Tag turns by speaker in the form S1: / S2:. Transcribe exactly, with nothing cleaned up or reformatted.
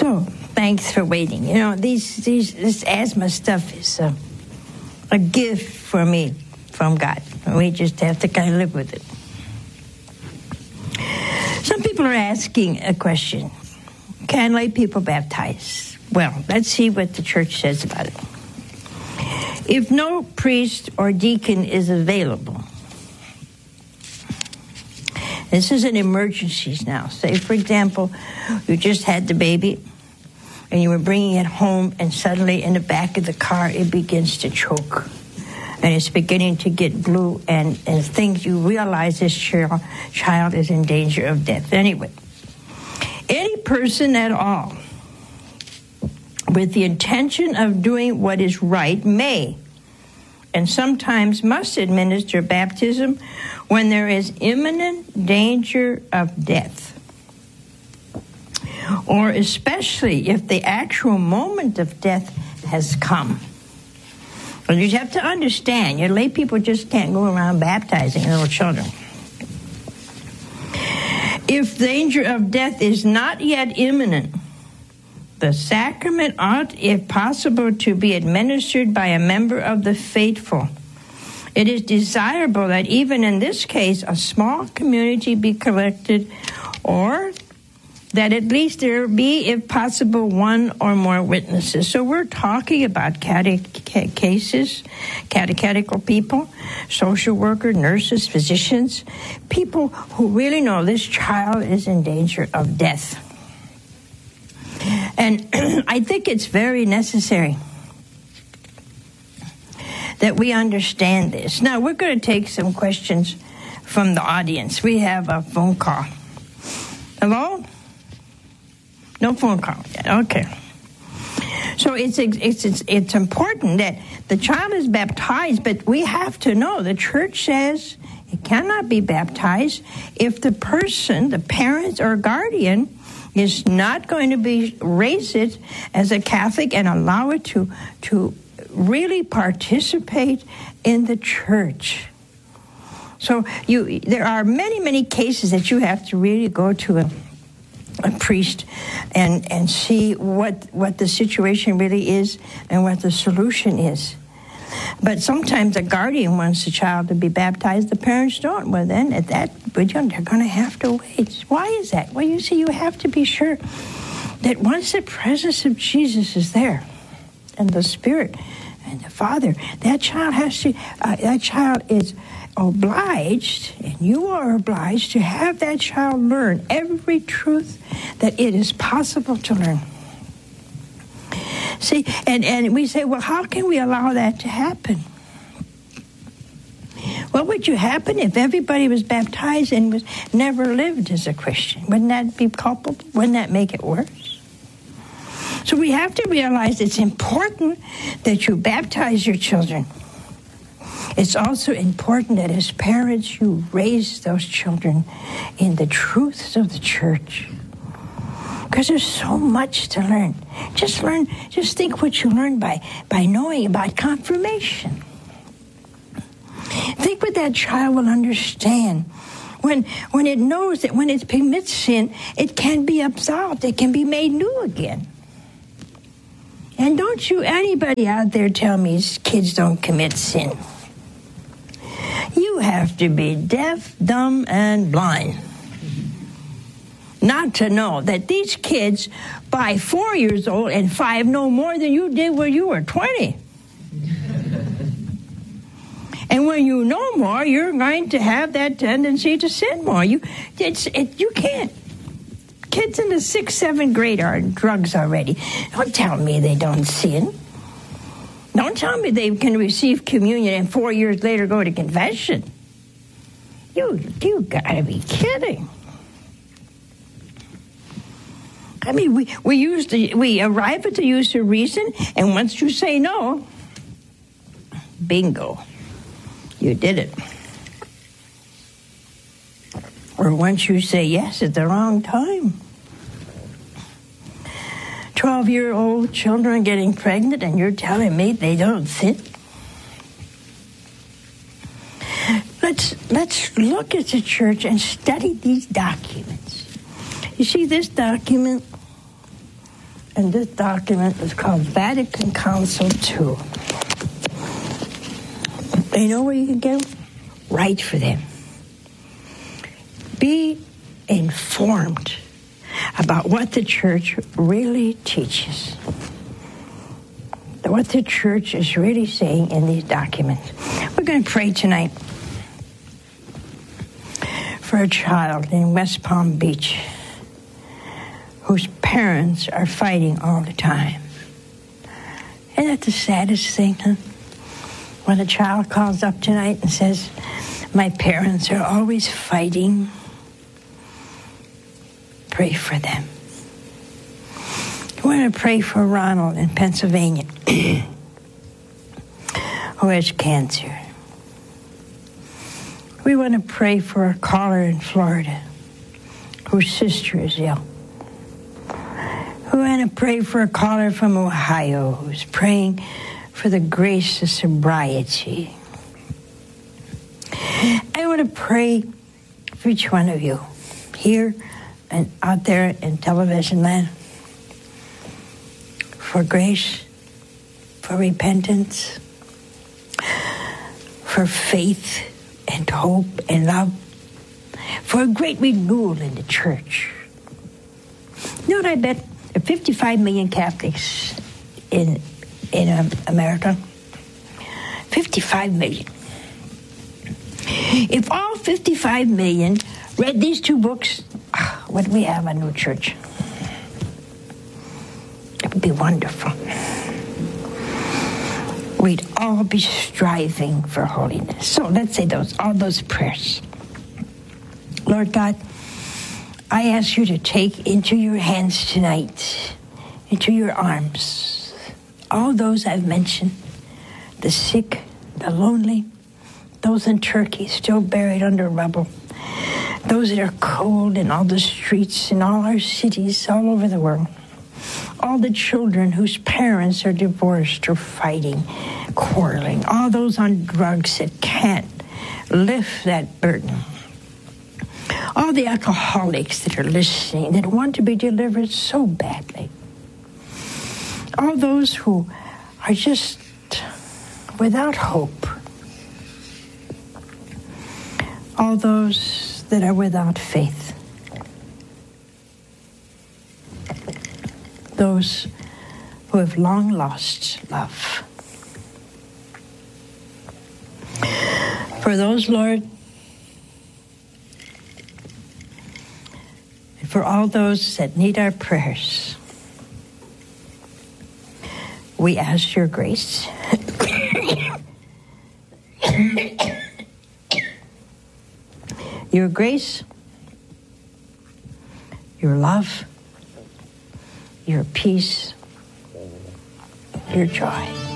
S1: Oh, thanks for waiting. You know, these, these this asthma stuff is a, a gift for me from God. We just have to kind of live with it. Some people are asking a question. Can lay people baptize? Well, let's see what the church says about it. If no priest or deacon is available, this is an emergency now. Say, for example, you just had the baby and you were bringing it home and suddenly in the back of the car it begins to choke. And it's beginning to get blue and, and things you realize this child, child is in danger of death. Anyway, any person at all with the intention of doing what is right may and sometimes must administer baptism when there is imminent danger of death, or especially if the actual moment of death has come. Well, you have to understand, your lay people just can't go around baptizing little children. If danger of death is not yet imminent, the sacrament ought, if possible, to be administered by a member of the faithful. It is desirable that even in this case, a small community be collected, or that at least there be, if possible, one or more witnesses. So we're talking about cate- cases, catechetical people, social workers, nurses, physicians, people who really know this child is in danger of death. And I think it's very necessary that we understand this. Now, we're going to take some questions from the audience. We have a phone call. Hello? No phone call yet. Okay. So it's, it's it's it's important that the child is baptized, but we have to know the church says it cannot be baptized if the person, the parent or guardian, is not going to be raise it as a Catholic and allow it to to really participate in the church. So you there are many, many cases that you have to really go to a, a priest and, and see what what the situation really is and what the solution is. But sometimes a guardian wants the child to be baptized, the parents don't. Well, then at that point, they're going to have to wait. Why is that? Well, you see, you have to be sure that once the presence of Jesus is there, and the Spirit and the Father, that child has to, uh, that child is obliged, and you are obliged to have that child learn every truth that it is possible to learn. See, and, and we say, well, how can we allow that to happen? What would you happen if everybody was baptized and was never lived as a Christian? Wouldn't that be culpable? Wouldn't that make it worse? So we have to realize it's important that you baptize your children. It's also important that as parents you raise those children in the truths of the church. Because there's so much to learn. Just learn, just think what you learn by, by knowing about confirmation. Think what that child will understand when, when it knows that when it commits sin, it can be absolved, it can be made new again. And don't you, anybody out there tell me kids don't commit sin. You have to be deaf, dumb, and blind not to know that these kids by four years old and five know more than you did when you were twenty. And when you know more, you're going to have that tendency to sin more. You, it's, it, you can't. Kids in the sixth, seventh grade are on drugs already. Don't tell me they don't sin. Don't tell me they can receive communion and four years later go to confession. You, you gotta be kidding. I mean, we, we use the, we arrive at the use of reason, and once you say no, bingo, you did it. Or once you say yes at the wrong time. Twelve-year-old children getting pregnant, and you're telling me they don't sin? Let's, let's look at the church and study these documents. You see this document? And this document is called Vatican Council two. You know where you can get them? Write for them. Be informed about what the church really teaches. What the church is really saying in these documents. We're going to pray tonight for a child in West Palm Beach whose parents are fighting all the time. Isn't that the saddest thing, huh? When a child calls up tonight and says, my parents are always fighting, pray for them. We want to pray for Ronald in Pennsylvania who has cancer. We want to pray for a caller in Florida whose sister is ill. We want to pray for a caller from Ohio who's praying for the grace of sobriety. I want to pray for each one of you here and out there in television land, for grace, for repentance, for faith and hope and love, for a great renewal in the church. You know what I bet? fifty-five million Catholics in in um, America. fifty-five million. If all fifty-five million read these two books, what do we have? A new church. It would be wonderful. We'd all be striving for holiness. So let's say those, all those prayers. Lord God, I ask you to take into your hands tonight, into your arms, all those I've mentioned, the sick, the lonely, those in Turkey still buried under rubble, those that are cold in all the streets in all our cities all over the world, all the children whose parents are divorced or fighting, quarreling, all those on drugs that can't lift that burden, all the alcoholics that are listening, that want to be delivered so badly, all those who are just without hope, all those that are without faith, those who have long lost love. For those, Lord, and for all those that need our prayers, we ask your grace. Your grace, your love, your peace, your joy.